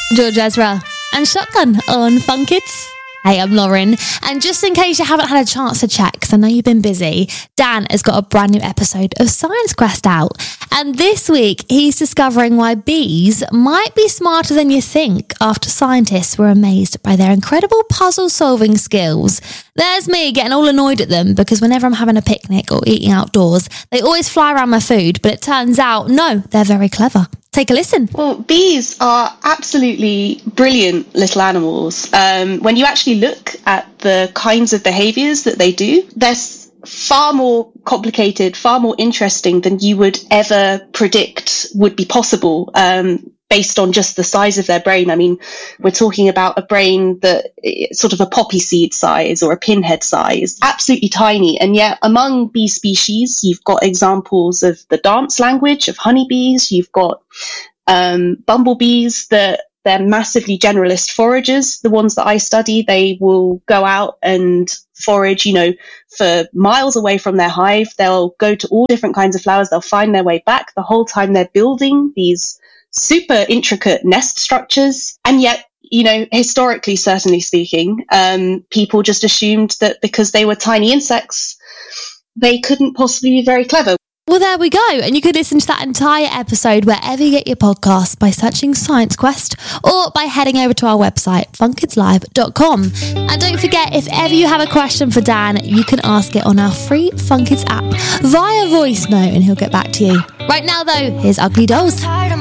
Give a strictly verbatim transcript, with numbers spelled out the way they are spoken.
George Ezra and Shotgun on Fun Kids. Hey, I'm Lauren, and just in case you haven't had a chance to check, because I know you've been busy, Dan has got a brand new episode of Science Quest out, and this week he's discovering why bees might be smarter than you think after scientists were amazed by their incredible puzzle-solving skills. There's me getting all annoyed at them because whenever I'm having a picnic or eating outdoors, they always fly around my food, but it turns out, no, they're very clever. Take a listen. Well, bees are absolutely brilliant little animals. Um, when you actually look at the kinds of behaviours that they do, they're far more complicated, far more interesting than you would ever predict would be possible um, based on just the size of their brain. I mean, we're talking about a brain that is sort of a poppy seed size or a pinhead size, absolutely tiny. And yet among bee species, you've got examples of the dance language of honeybees. You've got um, bumblebees that they're massively generalist foragers. The ones that I study, they will go out and forage, you know, for miles away from their hive. They'll go to all different kinds of flowers. They'll find their way back. The whole time they're building these super intricate nest structures. And yet, you know, historically, certainly speaking, um, people just assumed that because they were tiny insects, they couldn't possibly be very clever. Well, there we go. And you could listen to that entire episode wherever you get your podcasts by searching Science Quest or by heading over to our website, fun kids live dot com. And don't forget, if ever you have a question for Dan, you can ask it on our free Fun Kids app via voice note and he'll get back to you. Right now, though, here's Ugly Dolls.